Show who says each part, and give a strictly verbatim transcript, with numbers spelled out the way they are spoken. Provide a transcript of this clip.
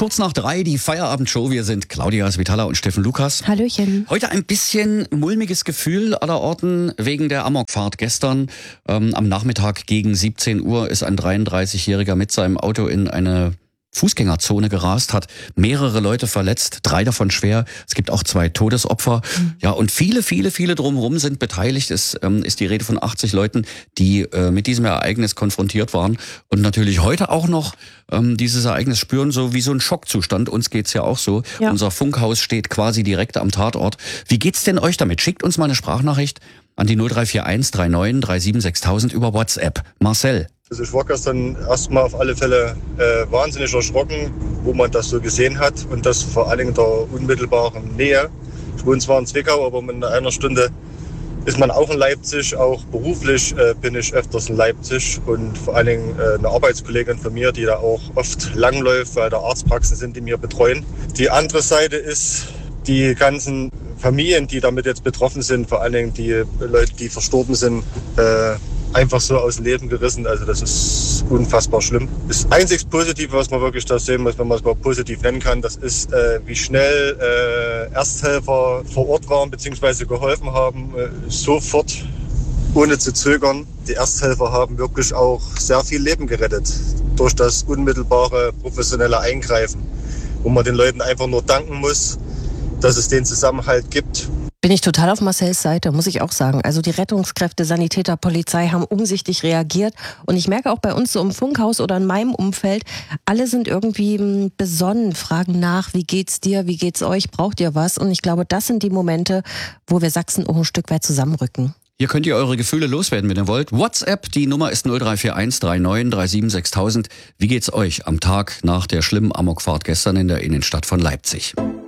Speaker 1: kurz nach drei, die Feierabendshow. Wir sind Claudia Svitala und Steffen Lukas.
Speaker 2: Hallöchen.
Speaker 1: Heute ein bisschen mulmiges Gefühl allerorten wegen der Amokfahrt gestern. Ähm, am Nachmittag gegen siebzehn Uhr ist ein dreiunddreißigjähriger mit seinem Auto in eine Fußgängerzone gerast, hat mehrere Leute verletzt, drei davon schwer. Es gibt auch zwei Todesopfer. Mhm. Ja, und viele, viele, viele drumherum sind beteiligt. Es ähm, ist die Rede von achtzig Leuten, die äh, mit diesem Ereignis konfrontiert waren und natürlich heute auch noch ähm, dieses Ereignis spüren, so wie so ein Schockzustand. Uns geht's ja auch so. Ja. Unser Funkhaus steht quasi direkt am Tatort. Wie geht's denn euch damit? Schickt uns mal eine Sprachnachricht an die null drei vier eins drei neun drei sieben sechs tausend über WhatsApp. Marcel.
Speaker 3: Also ich war gestern erstmal auf alle Fälle äh, wahnsinnig erschrocken, wo man das so gesehen hat und das vor allem in der unmittelbaren Nähe. Ich wohne zwar in Zwickau, aber in einer Stunde ist man auch in Leipzig. Auch beruflich äh, bin ich öfters in Leipzig und vor allen Dingen äh, eine Arbeitskollegin von mir, die da auch oft langläuft, weil da Arztpraxen sind, die mir betreuen. Die andere Seite ist die ganzen Familien, die damit jetzt betroffen sind, vor allen Dingen die Leute, die verstorben sind, äh, einfach so aus dem Leben gerissen. Also das ist unfassbar schlimm. Das einzig Positive, was man wirklich da sehen muss, wenn man es mal positiv nennen kann, das ist, äh, wie schnell äh, Ersthelfer vor Ort waren bzw. geholfen haben, äh, sofort, ohne zu zögern. Die Ersthelfer haben wirklich auch sehr viel Leben gerettet durch das unmittelbare professionelle Eingreifen, wo man den Leuten einfach nur danken muss, dass es den Zusammenhalt gibt.
Speaker 2: Bin ich total auf Marcells Seite, muss ich auch sagen. Also die Rettungskräfte, Sanitäter, Polizei haben umsichtig reagiert. Und ich merke auch bei uns so im Funkhaus oder in meinem Umfeld, alle sind irgendwie besonnen, fragen nach, wie geht's dir, wie geht's euch, braucht ihr was? Und ich glaube, das sind die Momente, wo wir Sachsen auch ein Stück weit zusammenrücken.
Speaker 1: Hier könnt ihr eure Gefühle loswerden, wenn ihr wollt. WhatsApp, die Nummer ist null drei vier eins drei neun drei sieben sechs tausend. Wie geht's euch am Tag nach der schlimmen Amokfahrt gestern in der Innenstadt von Leipzig?